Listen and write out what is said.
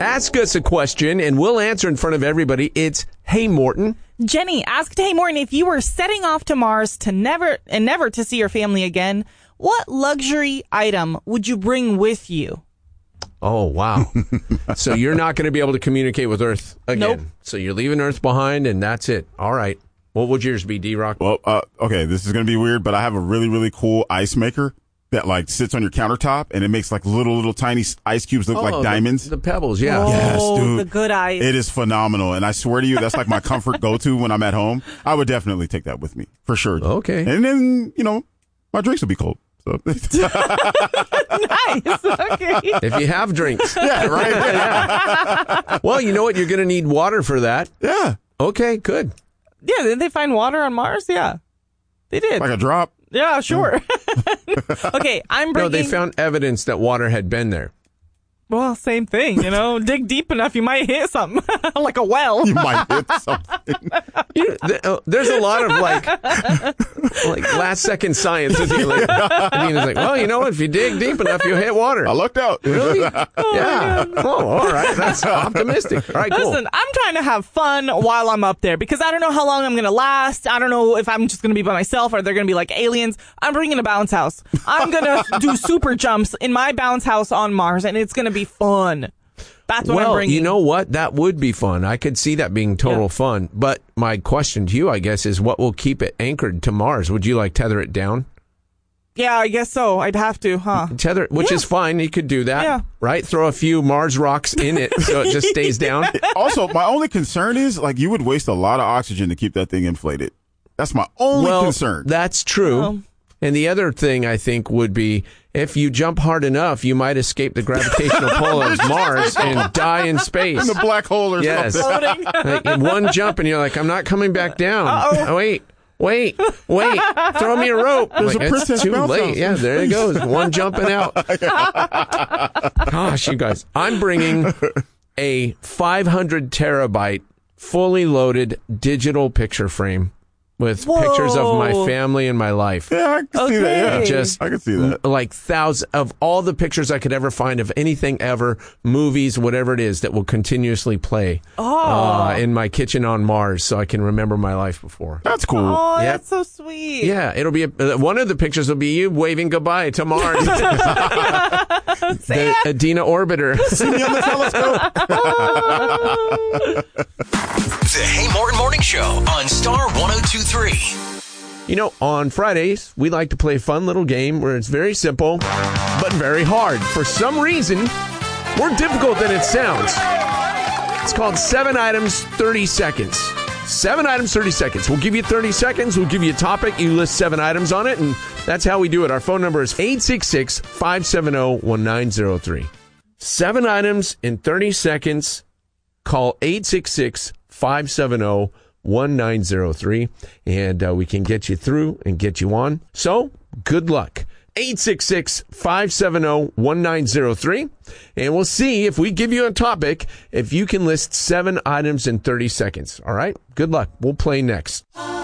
Ask us a question, and we'll answer in front of everybody. It's Hey Morton. Jenny asked Hey Morton, if you were setting off to Mars to never to see your family again, what luxury item would you bring with you? Oh, wow. So you're not going to be able to communicate with Earth again. Nope. So you're leaving Earth behind, and that's it. All right. What would yours be, D-Rock? Well, okay, this is going to be weird, but I have a really, really cool ice maker that like sits on your countertop, and it makes like little tiny ice cubes look like diamonds. The pebbles, yeah. Oh, yes, dude. the good ice. It is phenomenal, and I swear to you, that's like my comfort go-to when I'm at home. I would definitely take that with me, for sure. Okay. And then, my drinks will be cold. So. Nice. Okay. If you have drinks. Yeah, right? Yeah. Well, you know what? You're going to need water for that. Yeah. Okay, good. Yeah, didn't they find water on Mars? Yeah, they did. Like a drop. Yeah, sure. Okay, I'm bringing... No, they found evidence that water had been there. Well, same thing, dig deep enough, you might hit something, like a well. You might hit something. There's a lot of like last second science. It's like, well, you know what? If you dig deep enough, you'll hit water. I lucked out. Really? Yeah. Oh, all right. That's optimistic. All right, cool. Listen, I'm trying to have fun while I'm up there because I don't know how long I'm going to last. I don't know if I'm just going to be by myself or they're going to be like aliens. I'm bringing a bounce house. I'm going to do super jumps in my bounce house on Mars, and it's going to be fun. That's what I'm bringing. You know what? That would be fun. I could see that being total fun. But my question to you, I guess, is what will keep it anchored to Mars? Would you tether it down? Yeah, I guess so. I'd have to, huh? Tether, which is fine. You could do that, right? Throw a few Mars rocks in it so it just stays down. Also, my only concern is you would waste a lot of oxygen to keep that thing inflated. That's my only concern. That's true. And the other thing I think would be if you jump hard enough, you might escape the gravitational pull of Mars and die in space. In the black hole or something. Like in one jump and you're like, I'm not coming back down. Oh, wait. Throw me a rope. There's a princess too bounce late. house. Yeah, there it goes. One jumping out. Gosh, you guys. I'm bringing a 500 terabyte fully loaded digital picture frame with pictures of my family and my life. Yeah, I can see that. Yeah. I can see that. Like thousands of all the pictures I could ever find of anything ever, movies, whatever it is, that will continuously play in my kitchen on Mars so I can remember my life before. That's cool. Oh, that's so sweet. Yeah, it'll be one of the pictures will be you waving goodbye to Mars. The Adina orbiter. See me on the telescope. The Hey Morton Morning Show on Star 102.3. On Fridays, we like to play a fun little game where it's very simple, but very hard. For some reason, more difficult than it sounds. It's called 7 Items, 30 Seconds. 7 items, 30 seconds. We'll give you 30 seconds. We'll give you a topic. You list 7 items on it, and that's how we do it. Our phone number is 866-570-1903. 7 items in 30 seconds. Call 866-570-1903, and we can get you through and get you on. So, good luck. 866-570-1903, and we'll see if we give you a topic, if you can list 7 items in 30 seconds. All right? Good luck. We'll play next.